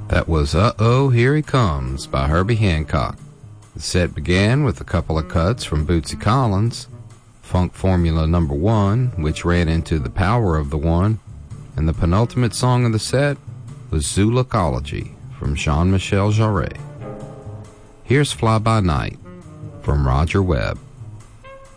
That was Uh-Oh, Here He Comes by Herbie Hancock. The set began with a couple of cuts from Bootsy Collins, Funk Formula No. 1, which ran into The Power of the One, and the penultimate song of the set was Zoologology from Jean-Michel Jarre. Here's Fly By Night from Roger Webb.